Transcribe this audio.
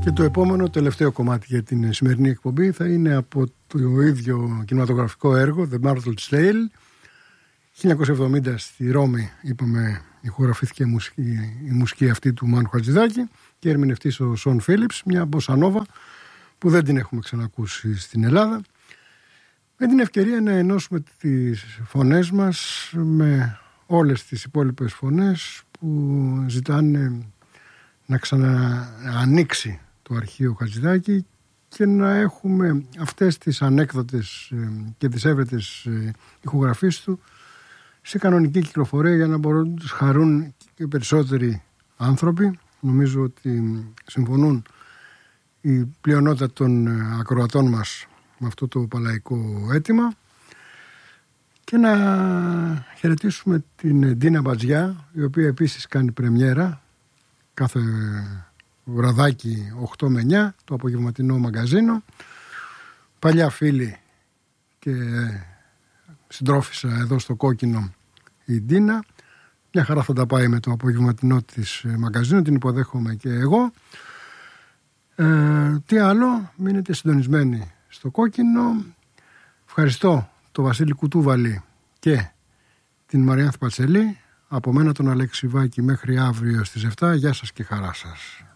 Και το επόμενο, τελευταίο κομμάτι για την σημερινή εκπομπή θα είναι από το ίδιο κινηματογραφικό έργο, The Marvel's Tale. 1970 στη Ρώμη, είπαμε, ηχογραφήθηκε η μουσική αυτή του Μάνου Χατζηδάκη και ερμηνευτής ο Σον Φίλιπς, μια μποσανόβα που δεν την έχουμε ξανακούσει στην Ελλάδα. Με την ευκαιρία να ενώσουμε τις φωνές μας με όλες τις υπόλοιπες φωνές που ζητάνε να ξαναανοίξει το αρχείο Χατζηδάκη και να έχουμε αυτές τις ανέκδοτες και τις έβρετες ηχογραφίες του σε κανονική κυκλοφορία για να μπορούν να τους χαρούν και περισσότεροι άνθρωποι. Νομίζω ότι συμφωνούν η πλειονότητα των ακροατών μας με αυτό το παλαϊκό αίτημα. Και να χαιρετήσουμε την Ντίνα Μπατζιά, η οποία επίσης κάνει πρεμιέρα κάθε βραδάκι 8 με 9, το απογευματινό μαγκαζίνο. Παλιά φίλη και συντρόφισσα εδώ στο Κόκκινο η Ντίνα. Μια χαρά θα τα πάει με το απογευματινό της μαγκαζίνο, την υποδέχομαι και εγώ. Τι άλλο, μείνετε συντονισμένοι στο Κόκκινο. Ευχαριστώ τον Βασίλη Κουτούβαλη και την Μαριάνθη Πατσελή. Από μένα τον Αλέξη Βάκη μέχρι αύριο στις 7. Γεια σας και χαρά σας.